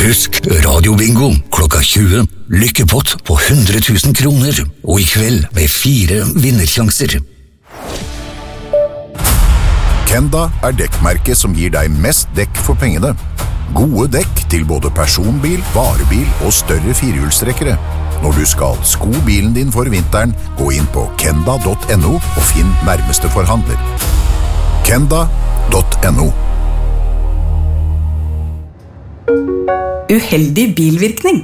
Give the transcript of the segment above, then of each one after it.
Husk radiobingo klokka 20. Lykkepott på 100 000 kroner. Og i kveld med 4 vinnersjanser. Kenda dekkmerket som gir deg mest dekk for pengene. Gode dekk til både personbil, varebil og større firehjulstrekkere. Når du skal sko bilen din for vinteren, gå inn på kenda.no og finn nærmeste forhandler. Kenda.no. Uheldig bilvirkning.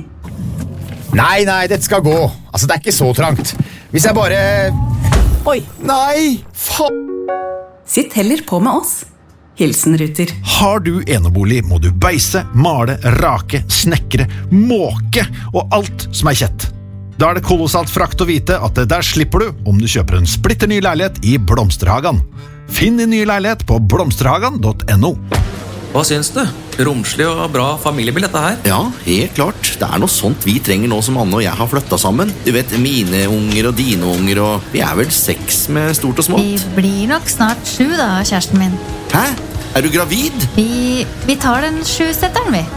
Nei, dette skal gå. Altså, det er ikke så trangt. Hvis jeg bare... Oi. Nei, faen. Sitt heller på med oss. Hilsen Ruter. Har du enebolig, må du beise, male, rake, snekre, måke og alt som kjett. Da det kolossalt frakt å vite at der slipper du om du kjøper en splitter ny leilighet i Blomsterhagen. Finn din nye leilighet på blomsterhagen.no. Hva syns du? Romslig og bra familiebil dette her? Ja, helt klart. Det noe sånt vi trenger nå som Anne og jeg har flyttet sammen. Du vet, mine unger og dine unger, og vi vel 6 med stort og smått. Vi blir nok snart 7 da, kjæresten min. Hæ? Du gravid? Vi tar den 7-setteren, vi.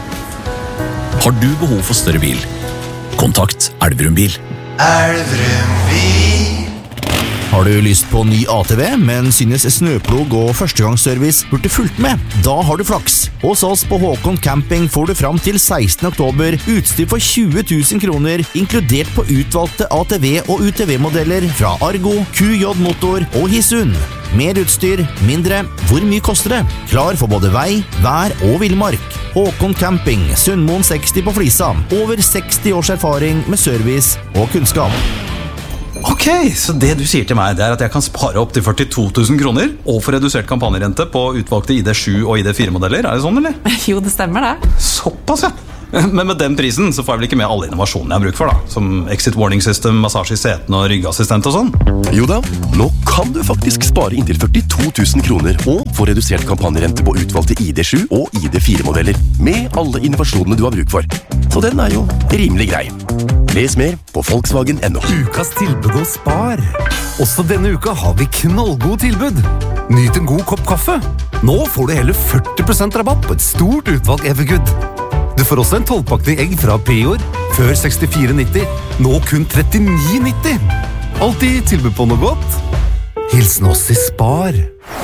Har du behov for større bil? Kontakt Elverum Bil. Elverum Bil. Har du lyst på ny ATV, men synes snøplog og førstegangsservice burde fulgt med? Da har du flaks. Hos oss på Håkon Camping får du fram til 16. oktober utstyr for 20 000 kroner, inkludert på utvalgte ATV- og UTV-modeller fra Argo, QJ Motor og Hisun. Mer utstyr, mindre. Hvor mye koster det? Klar for både vei, vær og villmark. Håkon Camping, Sundmoen 60 på Flisa. Over 60 års erfaring med service og kunnskap. Ok, så det du sier til meg det at jeg kan spare opp til 42 000 kroner og få redusert kampanjerente på utvalgte ID7 og ID4-modeller, det sånn, eller? Jo, det stemmer det. Såpass, ja. Men med den prisen så får jeg vel ikke med alle innovasjonene jeg har bruk for da, som exit warning system, massasje i seten og ryggassistent og sånn? Jo da, nå kan du faktisk spare inntil 42 000 kroner og få redusert kampanjerente på utvalgte ID7 og ID4-modeller med alle innovasjonene du har bruk for. Så den jo rimelig grei. Les mer på Volkswagen.no. Ukas tilbud hos Spar. Også denne uka har vi knallgod tilbud. Nyt en god kopp kaffe. Nå får du hele 40% rabatt på et stort utvalg Evergood. Du får også en 12-pakning egg fra Prior, før 64,90, nå kun 39,90. Alltid tilbud på noe godt. Hilsen oss i Spar.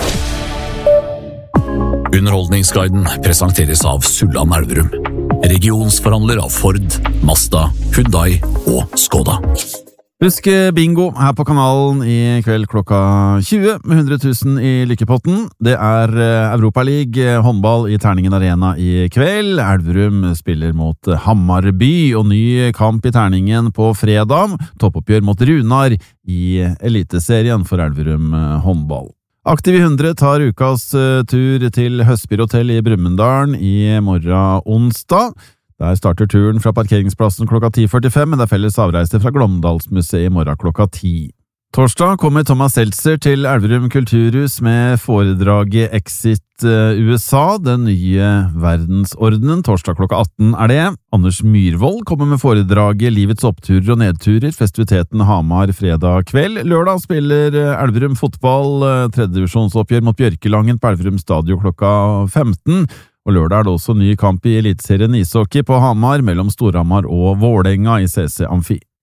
Underholdningsguiden presenteres av Sulland Elverum. Regionsforhandler av Ford, Mazda, Hyundai og Skoda. Husk bingo her på kanalen i kveld klokka 20 med 100 000 i lykkepotten. Det Europa League håndball i Terningen Arena i kveld. Elverum spiller mot Hammarby og ny kamp i Terningen på fredag. Toppoppgjør mot Runar i eliteserien for Elverum håndball. Aktiv i 100 tar ukas tur til Høstbyr Hotel i Brumunddal i morgen onsdag. Der starter turen fra parkeringsplassen klokka 10:45, men det felles avreise fra Glåmdalsmuseet i morgen klokka 10. Torsdag kommer Thomas Seltzer til Elverum Kulturhus med foredraget Exit USA, den nye verdensordenen. Torsdag klokka 18 det. Anders Myrvold kommer med foredraget Livets oppturer og nedturer, festiviteten Hamar fredag kveld. Lørdag spiller Elverum fotball, 3. divisjonsoppgjør mot Bjørkelangen på Elverum Stadion klokka 15. Og lørdag det også ny kamp i eliteserien ishockey på Hamar mellom Storhamar og Vålerenga i CC Amfi.